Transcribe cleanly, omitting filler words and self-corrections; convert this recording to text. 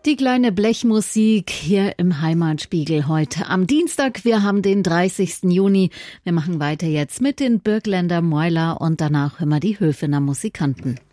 Die kleine Blechmusik hier im Heimatspiegel heute am Dienstag. Wir haben den 30. Juni. Wir machen weiter jetzt mit den Birkländer Mäuler und danach hören wir die Höfener Musikanten.